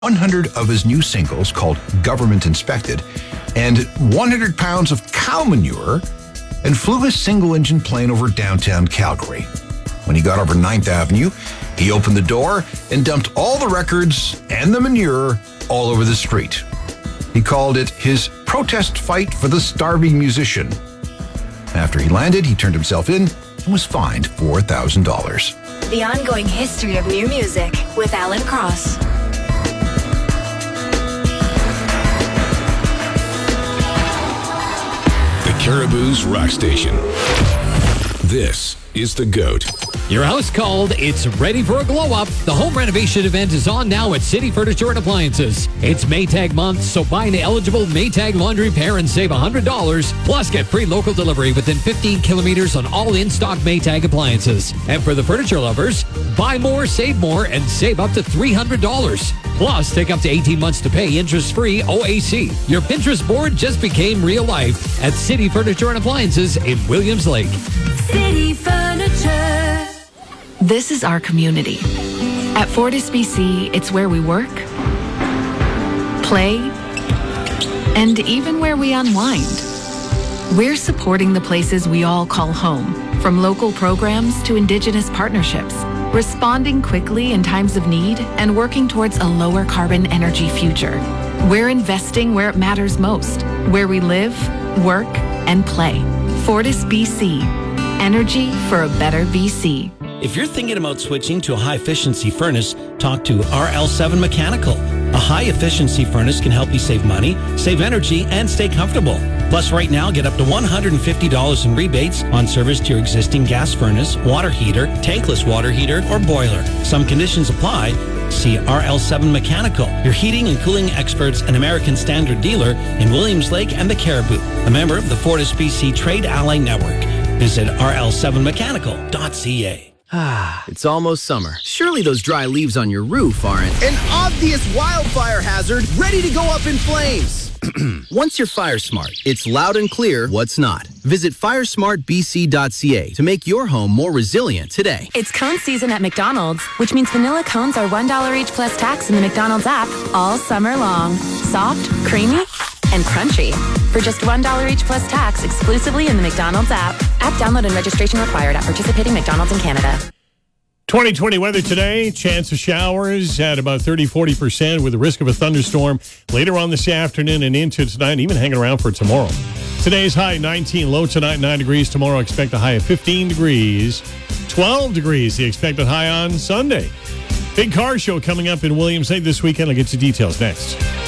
100 of his new singles called Government Inspected and 100 pounds of cow manure and flew his single-engine plane over downtown Calgary. When he got over 9th Avenue, he opened the door and dumped all the records and the manure all over the street. He called it his protest fight for the starving musician. After he landed, he turned himself in and was fined $4,000. The ongoing history of new music with Alan Cross. The Caribou's Rock Station. This is The GOAT. Your house called. It's ready for a glow-up. The home renovation event is on now at City Furniture and Appliances. It's Maytag month, so buy an eligible Maytag laundry pair and save $100. Plus, get free local delivery within 15 kilometers on all in-stock Maytag appliances. And for the furniture lovers, buy more, and save up to $300. Plus, take up to 18 months to pay interest-free OAC. Your Pinterest board just became real life at City Furniture and Appliances in Williams Lake. City Furniture. This is our community. At Fortis BC, it's where we work, play, and even where we unwind. We're supporting the places we all call home, from local programs to Indigenous partnerships, responding quickly in times of need and working towards a lower carbon energy future. We're investing where it matters most, where we live, work, and play. Fortis BC. Energy for a better BC. If you're thinking about switching to a high-efficiency furnace, talk to RL7 Mechanical. A high-efficiency furnace can help you save money, save energy, and stay comfortable. Plus, right now, get up to $150 in rebates on service to your existing gas furnace, water heater, tankless water heater, or boiler. Some conditions apply. See RL7 Mechanical, your heating and cooling experts and American Standard dealer in Williams Lake and the Caribou. A member of the Fortis BC Trade Ally Network. Visit rl7mechanical.ca. It's almost summer. Surely those dry leaves on your roof aren't an obvious wildfire hazard ready to go up in flames. Once you're fire smart, it's loud and clear what's not. Visit firesmartbc.ca to make your home more resilient today. It's cone season at McDonald's, which means vanilla cones are $1 each plus tax in the McDonald's app all summer long. Soft, creamy, and crunchy. For just $1 each plus tax exclusively in the McDonald's app. App download and registration required at participating McDonald's in Canada. 2020 weather today, chance of showers at about 30-40% with the risk of a thunderstorm later on this afternoon and into tonight, even hanging around for tomorrow. Today's high 19, low tonight 9 degrees. Tomorrow expect a high of 15 degrees, 12 degrees the expected high on Sunday. Big car show coming up in Williams Lake this weekend. I'll get you details next.